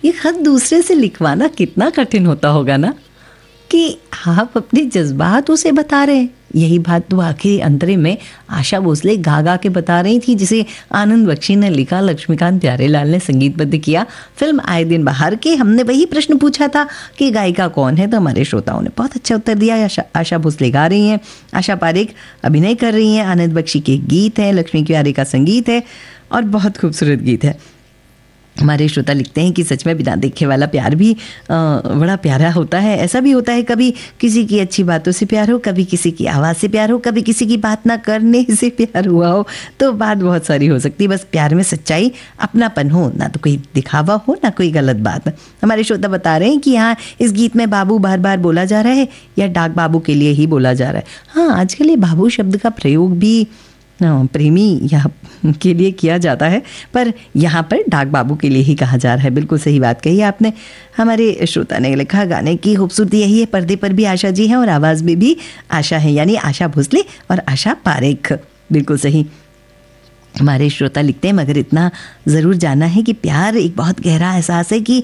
ये खत दूसरे से लिखवाना कितना कठिन होता होगा ना, कि आप अपने जज्बात उसे बता रहे हैं। यही बात तो आखिरी अंतरे में आशा भोसले गा गा के बता रही थी, जिसे आनंद बख्शी ने लिखा, लक्ष्मीकांत प्यारेलाल ने संगीतबद्ध किया। फिल्म आए दिन बहार के हमने वही प्रश्न पूछा था कि गायिका कौन है, तो हमारे श्रोताओं ने बहुत अच्छा उत्तर दिया। आशा भोसले गा रही हैं, आशा पारेख अभिनय कर रही हैं, आनंद बख्शी के गीत हैं, लक्ष्मी प्यारे का संगीत है और बहुत खूबसूरत गीत है। हमारे श्रोता लिखते हैं कि सच में बिना देखे वाला प्यार भी बड़ा प्यारा होता है। ऐसा भी होता है, कभी किसी की अच्छी बातों से प्यार हो, कभी किसी की आवाज़ से प्यार हो, कभी किसी की बात ना करने से प्यार हुआ हो, तो बात बहुत सारी हो सकती है। बस प्यार में सच्चाई, अपनापन हो, ना तो कोई दिखावा हो, ना कोई गलत बात। हमारे श्रोता बता रहे हैं कि हाँ, इस गीत में बाबू बार बार बोला जा रहा है या डाक बाबू के लिए ही बोला जा रहा है। हाँ, आजकल ये बाबू शब्द का प्रयोग भी प्रेमी या के लिए किया जाता है, पर यहाँ पर डाक बाबू के लिए ही कहा जा रहा है। बिल्कुल सही बात कही आपने। हमारे श्रोता ने लिखा, गाने की खूबसूरती यही है, पर्दे पर भी आशा जी हैं और आवाज़ में भी आशा है, यानी आशा भोसले और आशा पारेख। बिल्कुल सही। हमारे श्रोता लिखते हैं, मगर इतना ज़रूर जानना है कि प्यार एक बहुत गहरा एहसास है कि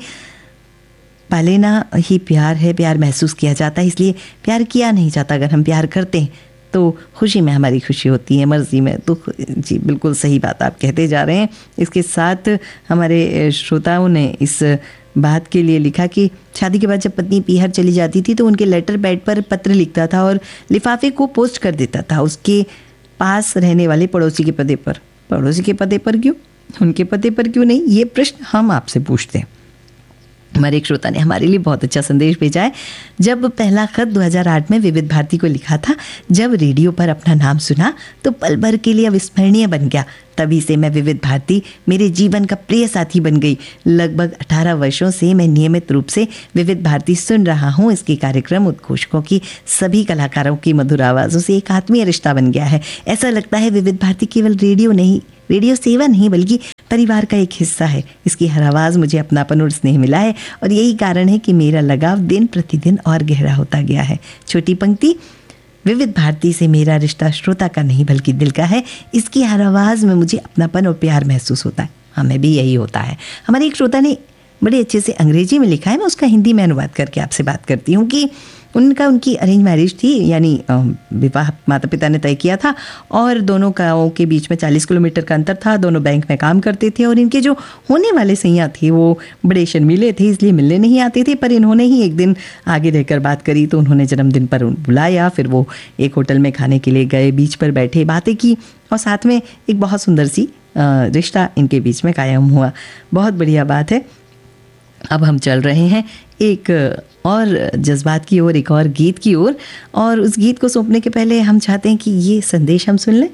पालेना ही प्यार है, प्यार महसूस किया जाता है, इसलिए प्यार किया नहीं जाता। अगर हम प्यार करते हैं तो खुशी में हमारी खुशी होती है, मर्जी में तो जी, बिल्कुल सही बात आप कहते जा रहे हैं। इसके साथ हमारे श्रोताओं ने इस बात के लिए लिखा कि शादी के बाद जब पत्नी पीहर चली जाती थी तो उनके लेटर पैड पर पत्र लिखता था और लिफाफे को पोस्ट कर देता था उसके पास रहने वाले पड़ोसी के पते पर। पड़ोसी के पते पर क्यों, उनके पते पर क्यों नहीं, ये प्रश्न हम आपसे पूछते हैं। हमारे एक श्रोता ने हमारे लिए बहुत अच्छा संदेश भेजा है। जब पहला खत 2008 में विविध भारती को लिखा था, जब रेडियो पर अपना नाम सुना तो पल भर के लिए अविस्मरणीय बन गया। तभी से मैं विविध भारती मेरे जीवन का प्रिय साथी बन गई। लगभग 18 वर्षों से मैं नियमित रूप से विविध भारती सुन रहा हूँ। इसके कार्यक्रम, उद्घोषकों की सभी कलाकारों की मधुर आवाज़ों से एक आत्मीय रिश्ता बन गया है। ऐसा लगता है विविध भारती केवल रेडियो सेवा नहीं बल्कि परिवार का एक हिस्सा है। इसकी हर आवाज़ मुझे अपनापन और स्नेह मिला है और यही कारण है कि मेरा लगाव दिन प्रतिदिन और गहरा होता गया है। छोटी पंक्ति, विविध भारती से मेरा रिश्ता श्रोता का नहीं बल्कि दिल का है। इसकी हर आवाज़ में मुझे अपनापन और प्यार महसूस होता है। हमें भी यही होता है। हमारे एक श्रोता ने बड़े अच्छे से अंग्रेजी में लिखा है, मैं उसका हिंदी में अनुवाद करके आपसे बात करती हूँ कि उनकी अरेंज मैरिज थी, यानी विवाह माता पिता ने तय किया था और दोनों गाँवों के बीच में 40 किलोमीटर का अंतर था। दोनों बैंक में काम करते थे और इनके जो होने वाले सैया थे वो बड़े शर्मीले थे, इसलिए मिलने नहीं आते थे। पर इन्होंने ही एक दिन आगे रहकर बात करी तो उन्होंने जन्मदिन पर बुलाया। फिर वो एक होटल में खाने के लिए गए, बीच पर बैठे, बातें की और साथ में एक बहुत सुंदर सी रिश्ता इनके बीच में कायम हुआ। बहुत बढ़िया बात है। अब हम चल रहे हैं एक और जज्बात की ओर, एक और गीत की ओर, और उस गीत को सौंपने के पहले हम चाहते हैं कि ये संदेश हम सुन लें।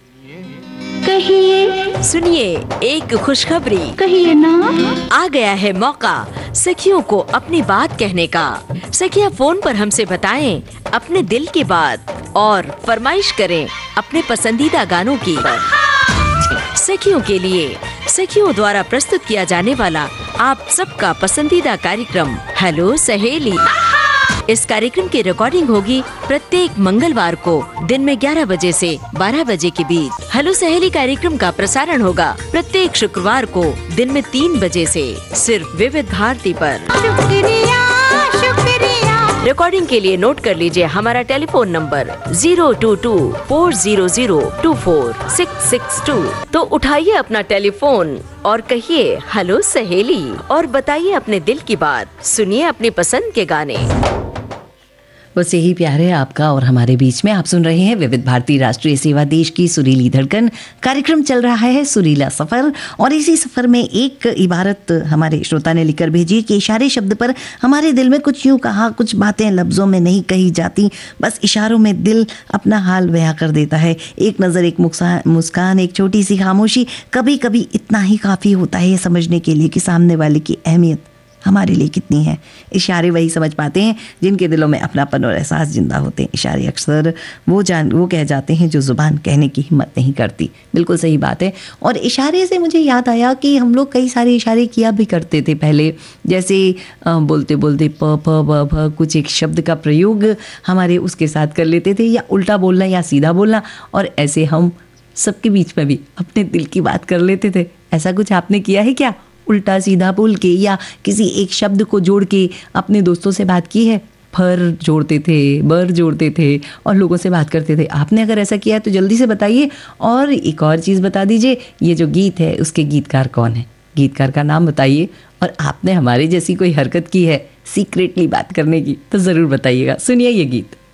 कहिए, सुनिए एक खुशखबरी, कहिए ना। आ गया है मौका सखियों को अपनी बात कहने का। सखियां फोन पर हमसे बताएं अपने दिल की बात और फरमाइश करें अपने पसंदीदा गानों की। सखियों के लिए सखियों द्वारा प्रस्तुत किया जाने वाला आप सबका पसंदीदा कार्यक्रम हेलो सहेली। इस कार्यक्रम की रिकॉर्डिंग होगी प्रत्येक मंगलवार को दिन में 11 बजे से 12 बजे के बीच। हेलो सहेली कार्यक्रम का प्रसारण होगा प्रत्येक शुक्रवार को दिन में 3 बजे से सिर्फ विविध भारती पर। रिकॉर्डिंग के लिए नोट कर लीजिए हमारा टेलीफोन नंबर 02240024662। तो उठाइए अपना टेलीफोन और कहिए हेलो सहेली और बताइए अपने दिल की बात। सुनिए अपनी पसंद के गाने। बस यही प्यार है आपका और हमारे बीच में। आप सुन रहे हैं विविध भारती राष्ट्रीय सेवा, देश की सुरीली धड़कन। कार्यक्रम चल रहा है सुरीला सफर और इसी सफर में एक इबारत हमारे श्रोता ने लिखकर भेजी कि इशारे शब्द पर हमारे दिल में कुछ यूं कहा, कुछ बातें लफ्जों में नहीं कही जाती, बस इशारों में दिल अपना हाल बयां कर देता है। एक नज़र, एक मुस्कान, एक छोटी सी खामोशी, कभी कभी इतना ही काफ़ी होता है ये समझने के लिए कि सामने वाले की अहमियत हमारे लिए कितनी है। इशारे वही समझ पाते हैं जिनके दिलों में अपनापन और एहसास जिंदा होते हैं। इशारे अक्सर वो कह जाते हैं जो जुबान कहने की हिम्मत नहीं करती। बिल्कुल सही बात है। और इशारे से मुझे याद आया कि हम लोग कई सारे इशारे किया भी करते थे पहले, जैसे बोलते बोलते प फ ब भ कुछ एक शब्द का प्रयोग हमारे उसके साथ कर लेते थे, या उल्टा बोलना या सीधा बोलना, और ऐसे हम सबके बीच में भी अपने दिल की बात कर लेते थे। ऐसा कुछ आपने किया है क्या? उल्टा सीधा बोल के या किसी एक शब्द को जोड़ के अपने दोस्तों से बात की है? फर जोड़ते थे, बर जोड़ते थे और लोगों से बात करते थे। आपने अगर ऐसा किया है तो जल्दी से बताइए। और एक और चीज़ बता दीजिए, ये जो गीत है उसके गीतकार कौन है? गीतकार का नाम बताइए। और आपने हमारे जैसी कोई हरकत की है सीक्रेटली बात करने की तो ज़रूर बताइएगा। सुनिए ये गीत।